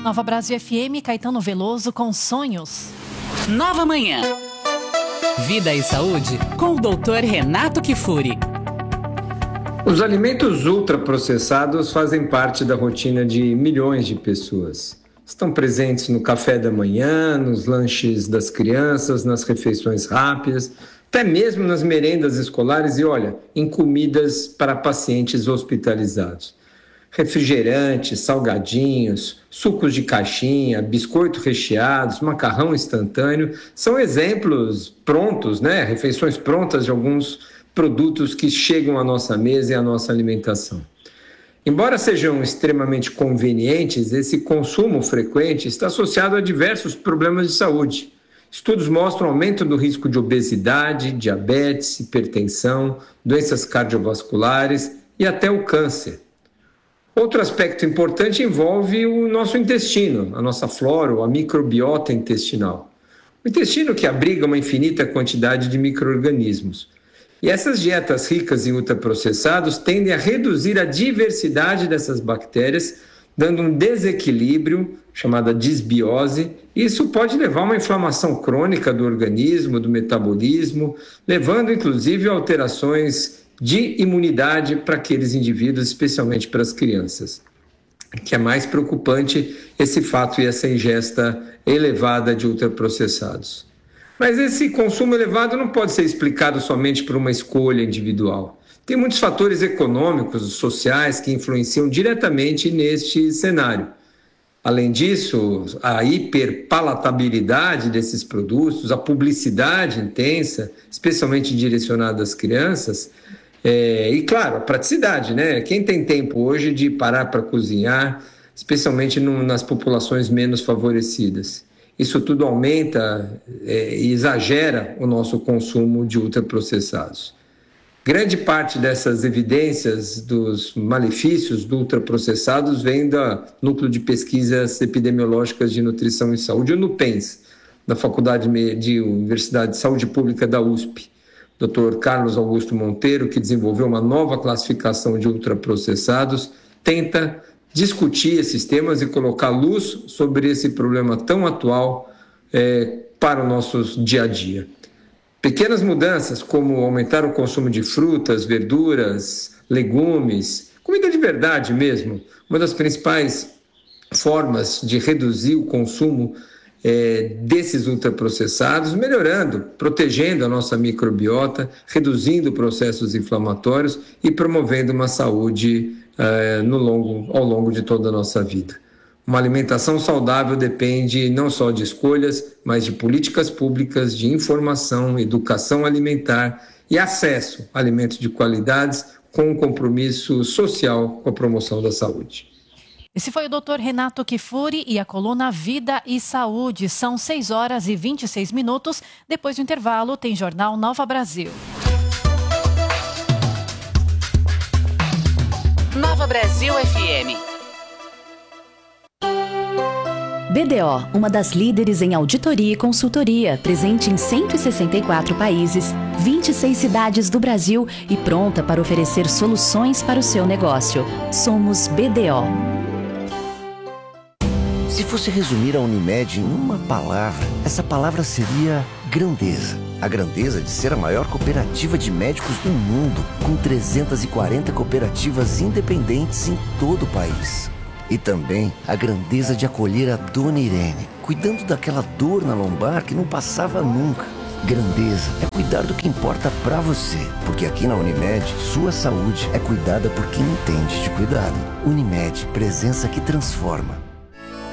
Nova Brasil FM, Caetano Veloso com Sonhos. Nova Manhã. Vida e saúde com o Dr. Renato Kifuri. Os alimentos ultraprocessados fazem parte da rotina de milhões de pessoas. Estão presentes no café da manhã, nos lanches das crianças, nas refeições rápidas, até mesmo nas merendas escolares e, olha, em comidas para pacientes hospitalizados. Refrigerantes, salgadinhos, sucos de caixinha, biscoito recheados, macarrão instantâneo, são exemplos prontos, refeições prontas de alguns produtos que chegam à nossa mesa e à nossa alimentação. Embora sejam extremamente convenientes, esse consumo frequente está associado a diversos problemas de saúde. Estudos mostram aumento do risco de obesidade, diabetes, hipertensão, doenças cardiovasculares e até o câncer. Outro aspecto importante envolve o nosso intestino, a nossa flora, ou a microbiota intestinal. O intestino que abriga uma infinita quantidade de micro-organismos. E essas dietas ricas em ultraprocessados tendem a reduzir a diversidade dessas bactérias, dando um desequilíbrio, chamada disbiose, e isso pode levar a uma inflamação crônica do organismo, do metabolismo, levando inclusive a alterações de imunidade para aqueles indivíduos, especialmente para as crianças. Que é mais preocupante esse fato e essa ingesta elevada de ultraprocessados. Mas esse consumo elevado não pode ser explicado somente por uma escolha individual. Tem muitos fatores econômicos, sociais, que influenciam diretamente neste cenário. Além disso, a hiperpalatabilidade desses produtos, a publicidade intensa, especialmente direcionada às crianças, e claro, a praticidade, Quem tem tempo hoje de parar para cozinhar, especialmente nas populações menos favorecidas? Isso tudo aumenta e exagera o nosso consumo de ultraprocessados. Grande parte dessas evidências dos malefícios do ultraprocessados vem do Núcleo de Pesquisas Epidemiológicas de Nutrição e Saúde, o NUPENS, da Faculdade de Universidade de Saúde Pública da USP. Dr. Carlos Augusto Monteiro, que desenvolveu uma nova classificação de ultraprocessados, tenta discutir esses temas e colocar luz sobre esse problema tão atual para o nosso dia a dia. Pequenas mudanças, como aumentar o consumo de frutas, verduras, legumes, comida de verdade mesmo, uma das principais formas de reduzir o consumo desses ultraprocessados, melhorando, protegendo a nossa microbiota, reduzindo processos inflamatórios e promovendo uma saúde ao longo de toda a nossa vida. Uma alimentação saudável depende não só de escolhas, mas de políticas públicas, de informação, educação alimentar e acesso a alimentos de qualidades com um compromisso social com a promoção da saúde. Esse foi o Dr. Renato Kifuri e a coluna Vida e Saúde. São 6h26. Depois do intervalo, tem Jornal Nova Brasil. Nova Brasil FM. BDO, uma das líderes em auditoria e consultoria, presente em 164 países, 26 cidades do Brasil e pronta para oferecer soluções para o seu negócio. Somos BDO. Se fosse resumir a Unimed em uma palavra, essa palavra seria grandeza. A grandeza de ser a maior cooperativa de médicos do mundo, com 340 cooperativas independentes em todo o país. E também a grandeza de acolher a Dona Irene, cuidando daquela dor na lombar que não passava nunca. Grandeza é cuidar do que importa pra você, porque aqui na Unimed, sua saúde é cuidada por quem entende de cuidado. Unimed, presença que transforma.